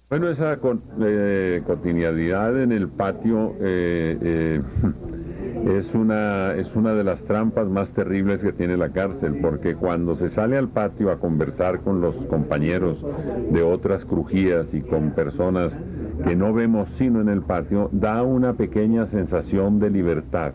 Bueno, esa cotidianidad en el patio es una de las trampas más terribles que tiene la cárcel, porque cuando se sale al patio a conversar con los compañeros de otras crujías y con personas que no vemos sino en el patio, da una pequeña sensación de libertad.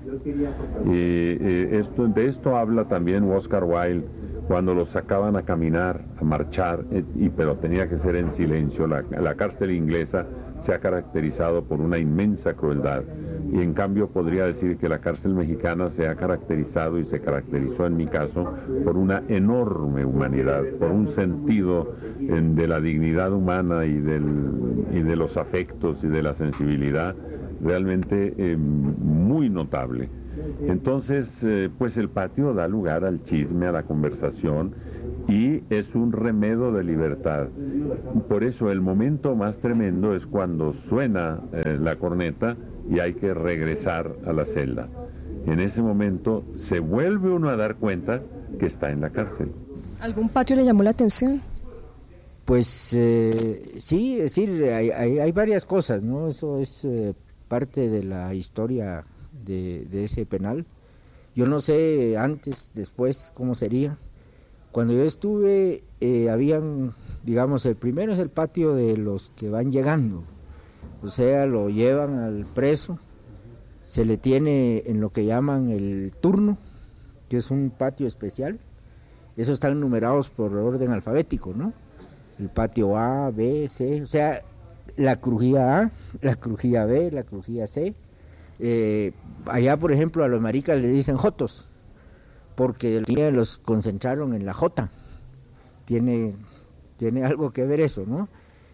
De esto habla también Oscar Wilde cuando los sacaban a caminar, a marchar, pero tenía que ser en silencio. La cárcel inglesa se ha caracterizado por una inmensa crueldad, y en cambio podría decir que la cárcel mexicana se ha caracterizado, y se caracterizó en mi caso, por una enorme humanidad, por un sentido de la dignidad humana y de los afectos y de la sensibilidad realmente muy notable. Entonces, pues el patio da lugar al chisme, a la conversación, y es un remedo de libertad. Por eso el momento más tremendo es cuando suena la corneta y hay que regresar a la celda. En ese momento se vuelve uno a dar cuenta que está en la cárcel. ¿Algún patio le llamó la atención? Pues sí, es decir, hay varias cosas, ¿no? Eso es parte de la historia de ese penal. Yo no sé antes, después, cómo sería. Cuando yo estuve, habían, digamos, el primero es el patio de los que van llegando, o sea, lo llevan al preso, se le tiene en lo que llaman el turno, que es un patio especial. Esos están numerados por orden alfabético, ¿no? El patio A, B, C, o sea, la crujía A, la crujía B, la crujía C. Allá, por ejemplo, a los maricas les dicen jotos, porque los concentraron en la J. Tiene algo que ver eso, ¿no?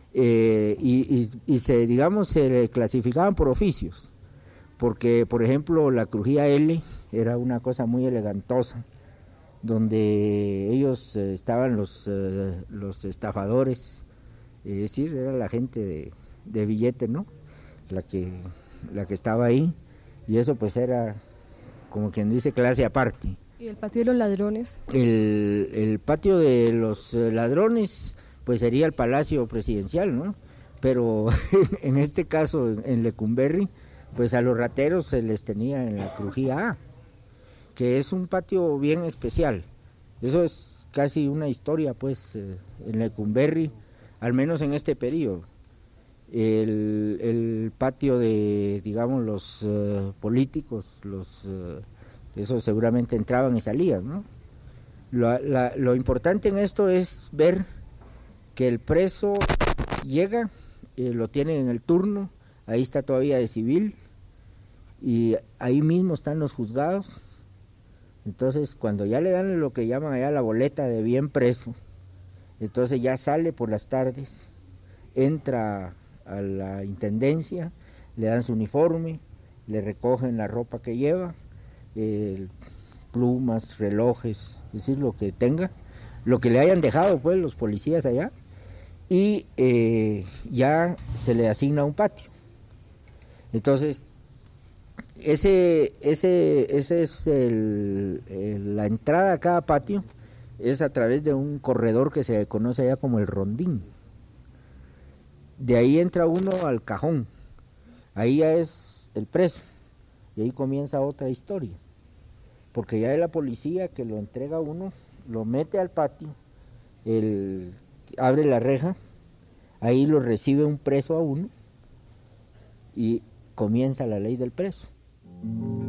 Se clasificaban por oficios, porque, por ejemplo, la crujía L era una cosa muy elegantosa, donde ellos estaban los estafadores, es decir, era la gente de billete, ¿no? La que estaba ahí, y eso pues era, como quien dice, clase aparte. ¿Y el patio de los ladrones? El patio de los ladrones, pues sería el Palacio Presidencial, ¿no? Pero en este caso, en Lecumberri, pues a los rateros se les tenía en la crujía A, que es un patio bien especial. Eso es casi una historia, pues, en Lecumberri, al menos en este periodo. El patio de, digamos, los políticos, esos seguramente entraban y salían, ¿no? Lo importante en esto es ver que el preso llega, lo tienen en el turno, ahí está todavía de civil, y ahí mismo están los juzgados. Entonces, cuando ya le dan lo que llaman allá la boleta de bien preso, entonces ya sale por las tardes, entra a la intendencia, le dan su uniforme, le recogen la ropa que lleva, plumas, relojes, es decir, lo que tenga, lo que le hayan dejado pues los policías allá, y ya se le asigna un patio. Entonces, ese es la entrada a cada patio, es a través de un corredor que se conoce allá como el rondín. De ahí entra uno al cajón, ahí ya es el preso, y ahí comienza otra historia, porque ya es la policía que lo entrega a uno, lo mete al patio, abre la reja, ahí lo recibe un preso a uno, y comienza la ley del preso.